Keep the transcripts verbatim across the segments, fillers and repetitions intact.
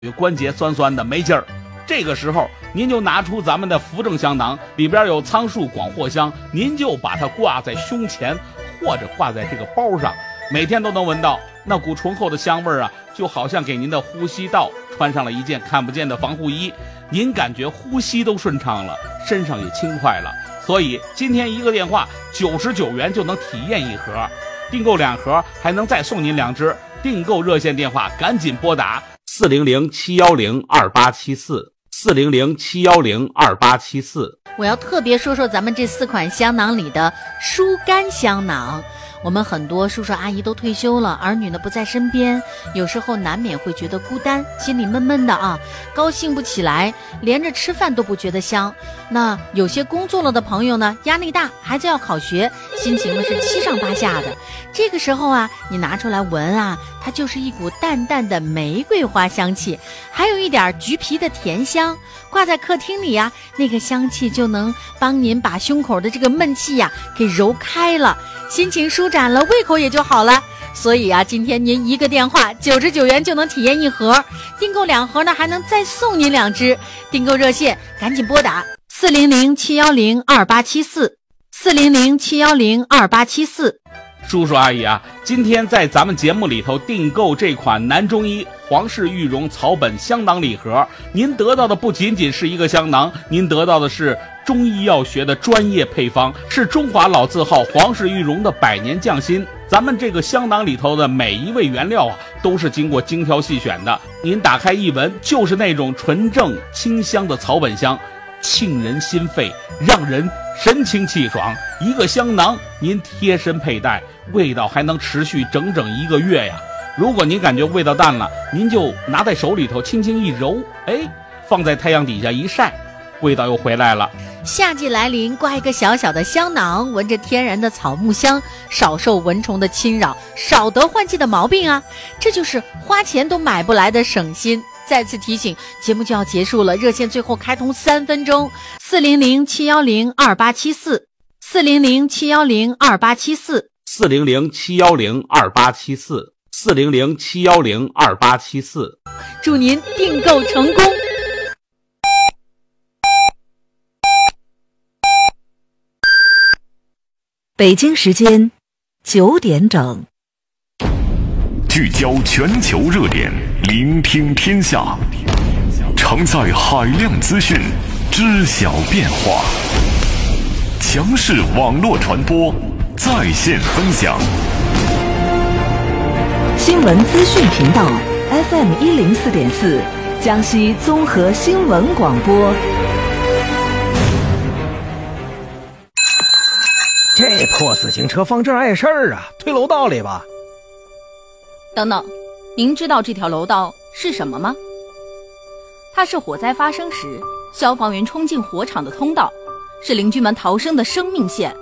关节酸酸的没劲儿，这个时候您就拿出咱们的扶正香囊，里边有苍术广藿香，您就把它挂在胸前或者挂在这个包上，每天都能闻到那股醇厚的香味啊，就好像给您的呼吸道穿上了一件看不见的防护衣，您感觉呼吸都顺畅了，身上也轻快了。所以今天一个电话九十九元就能体验一盒，订购两盒还能再送您两只。订购热线电话赶紧拨打四零零七幺零二八七四四零零七幺零二八七四。 我要特别说说咱们这四款香囊里的疏肝香囊。我们很多叔叔阿姨都退休了，儿女呢不在身边，有时候难免会觉得孤单，心里闷闷的啊，高兴不起来，连着吃饭都不觉得香。那有些工作了的朋友呢，压力大，孩子要考学，心情呢是七上八下的。这个时候啊，你拿出来闻啊，它就是一股淡淡的玫瑰花香气，还有一点橘皮的甜香，挂在客厅里啊，那个香气就能帮您把胸口的这个闷气呀、啊、给揉开了，心情舒展了，胃口也就好了。所以啊，今天您一个电话九十九元就能体验一盒，订购两盒呢还能再送您两只。订购热线赶紧拨打四零零七幺零二八七四四零零七幺零二八七四。 叔叔阿姨啊，今天在咱们节目里头订购这款南中医皇氏玉荣草本香囊礼盒，您得到的不仅仅是一个香囊，您得到的是中医药学的专业配方，是中华老字号皇氏玉荣的百年匠心。咱们这个香囊里头的每一味原料啊，都是经过精挑细选的，您打开一闻就是那种纯正清香的草本香，沁人心肺，让人神清气爽。一个香囊您贴身佩戴，味道还能持续整整一个月呀。如果您感觉味道淡了，您就拿在手里头轻轻一揉，哎，放在太阳底下一晒，味道又回来了。 夏季来临，挂一个小小的香囊，闻着天然的草木香，少受蚊虫的侵扰，少得换季的毛病啊！这就是花钱都买不来的省心。再次提醒，节目就要结束了，热线最后开通三分钟，四零零七幺零二八七四四零零七幺零二八七四四零零七幺零二八七四四零零七幺零二八七四。 祝您订购成功。 北京时间九点整， 聚焦全球热点，聆听天下，承载海量资讯，知晓变化，强势网络传播，在线分享。 新闻资讯频道 F M 一零四点四，江西综合新闻广播。 这破自行车放这儿碍事儿啊，推楼道里吧。 等等，您知道这条楼道是什么吗？它是火灾发生时消防员冲进火场的通道，是邻居们逃生的生命线。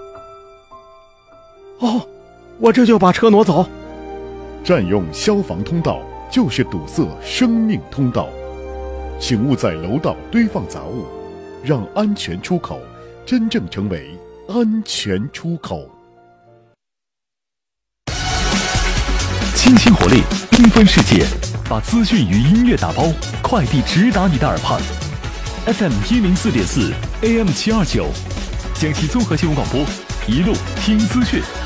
哦，我这就把车挪走。 占用消防通道就是堵塞生命通道，请勿在楼道堆放杂物，让安全出口真正成为安全出口。 清新活力，缤纷世界，把资讯与音乐打包，快递直达你的耳畔。F M 一零四点四 ，A M 七二九，江西综合新闻广播，一路听资讯。